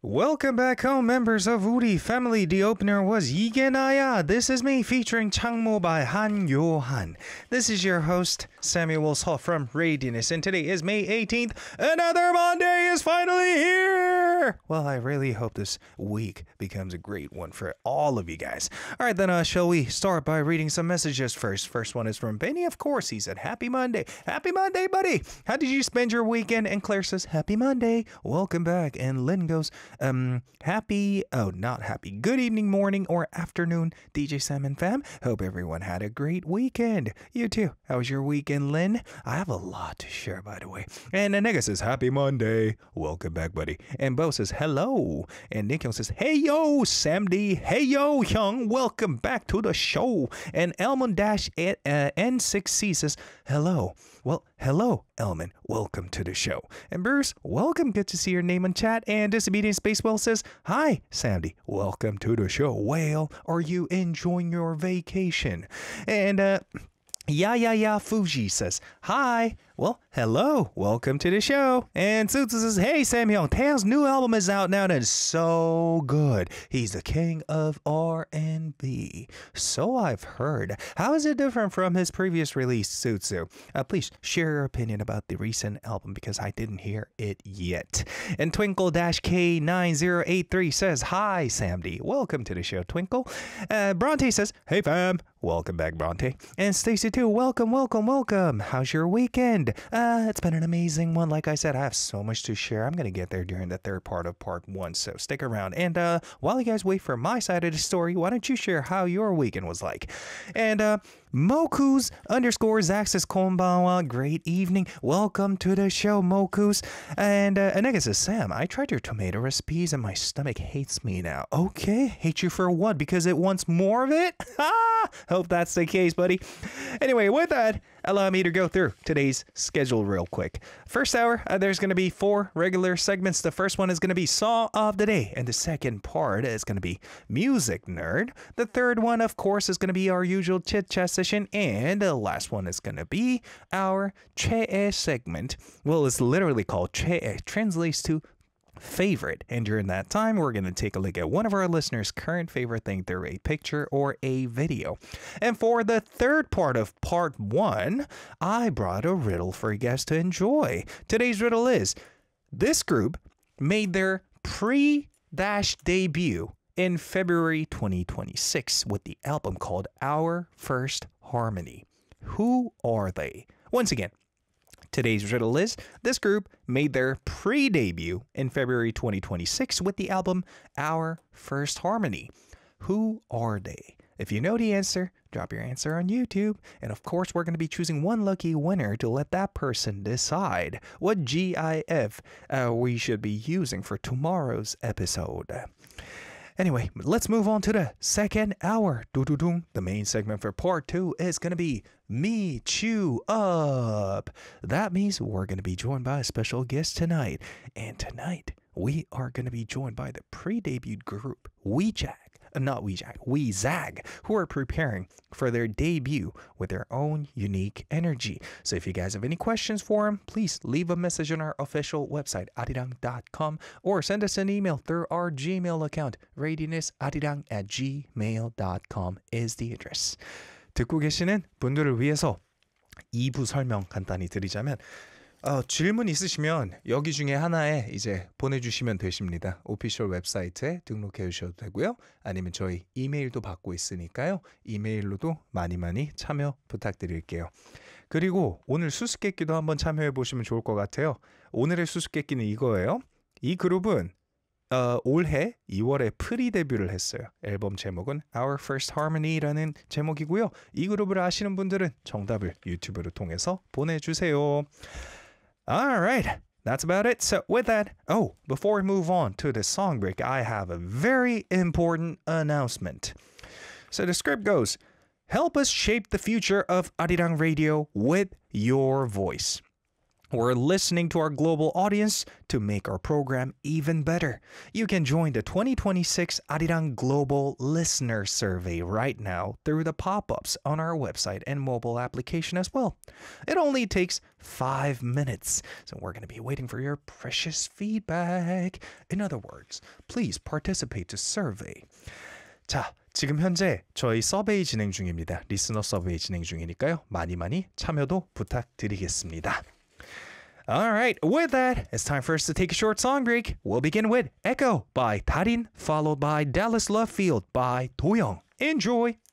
Welcome back home, members of Uri family. The opener was 이게 나야. This is me featuring 창모 by Han Yo-han. This is your host, Samuel Seo from Radiance, and today is May 18th. Another Monday is finally here. Well, I really hope this week becomes a great one for all of you guys. All right, then, shall we start by reading some messages first? First one is from Benny, of course. He said, Happy Monday. Happy Monday, buddy. How did you spend your weekend? And Claire says, Happy Monday. Welcome back. And Lynn goes, not happy. Good evening, morning, or afternoon, DJ Sam and fam. Hope everyone had a great weekend. You too. How was your weekend, Lynn? I have a lot to share, by the way. And Nega says, Happy Monday. Welcome back, buddy. And Bo says, hello. And Nick says, hey, yo, Sam D. Hey, yo, Hyung. Welcome back to the show. And Elmon-N6C says, hello. Well, hello, Elman. Welcome to the show. And Bruce, welcome. Good to see your name on chat. And Disobedience Baseball says, hi, Sandy. Welcome to the show. Well, are you enjoying your vacation? And Fuji says, hi. Well, hello. Welcome to the show. And Sutsu says, hey, Samhyung, Tae's new album is out now and it's so good. He's the king of R&B. So I've heard. How is it different from his previous release, Sutsu? Please share your opinion about the recent album because I didn't hear it yet. And Twinkle-K9083 says, hi, Samdy. Welcome to the show, Twinkle. Bronte says, hey, fam. Welcome back, Bronte. And Stacy too, welcome. How's your weekend? It's been an amazing one. Like I said, I have so much to share. I'm going to get there during the third part of part one, so stick around. And while you guys wait for my side of the story, why don't you share how your weekend was like? And Mokus _Zax says, konbanwa, great evening. Welcome to the show, Mokus. And Anega says, Sam, I tried your tomato recipes and my stomach hates me now. Okay, hate you for what? Because it wants more of it? Hope that's the case, buddy. Anyway, with that, allow me to go through today's schedule real quick. First hour, there's going to be 4 regular segments. The first one is going to be Song of the Day, and the second part is going to be Music Nerd. The third one, of course, is going to be our usual chit-chat session, and the last one is going to be our Chee segment. Well, it's literally called Chee, translates to favorite, and during that time we're going to take a look at one of our listeners' current favorite thing through a picture or a video. And for the third part of part 1, I brought a riddle for you guys to enjoy. Today's riddle is, this group made their pre-debut in February 2026 with the album called Our First Harmony. Who are they? Once again, today's riddle is, this group made their pre-debut in February 2026 with the album Our First Harmony. Who are they? If you know the answer, drop your answer on YouTube. And of course, we're going to be choosing one lucky winner to let that person decide what GIF we should be using for tomorrow's episode. Anyway, let's move on to the second hour. The main segment for part 2 is going to be Meet You Up. That means we're going to be joined by a special guest tonight. And tonight, we are going to be joined by the pre-debut group, Weezag, who are preparing for their debut with their own unique energy. So if you guys have any questions for them, please leave a message on our official website, arirang.com, or send us an email through our Gmail account, radianessarirang@gmail.com is the address. 듣고 계시는 분들을 위해서 2부 설명 간단히 드리자면, 질문 있으시면 여기 중에 하나에 이제 보내주시면 되십니다. 오피셜 웹사이트에 등록해 주셔도 되고요. 아니면 저희 이메일도 받고 있으니까요. 이메일로도 많이 참여 부탁드릴게요. 그리고 오늘 수수께끼도 한번 참여해 보시면 좋을 것 같아요. 오늘의 수수께끼는 이거예요. 이 그룹은 올해 2월에 프리 데뷔를 했어요. 앨범 제목은 Our First Harmony라는 제목이고요. 이 그룹을 아시는 분들은 정답을 유튜브를 통해서 보내주세요. Alright, that's about it. So with that, before we move on to the song break, I have a very important announcement. So the script goes, help us shape the future of Arirang Radio with your voice. We're listening to our global audience to make our program even better. You can join the 2026 Arirang Global Listener Survey right now through the pop-ups on our website and mobile application as well. It only takes 5 minutes, so we're going to be waiting for your precious feedback. In other words, please participate to survey. 자, 지금 현재 저희 서베이 진행 중입니다. 리스너 서베이 진행 중이니까요. 많이 참여도 부탁드리겠습니다. All right, with that, it's time for us to take a short song break. We'll begin with Echo by Tarin, followed by Dallas Love Field by Doyoung. Enjoy!